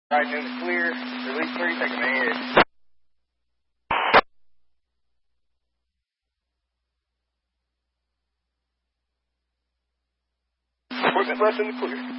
Alright, in the clear. Release 3, taking the edge. Equipment left in the clear.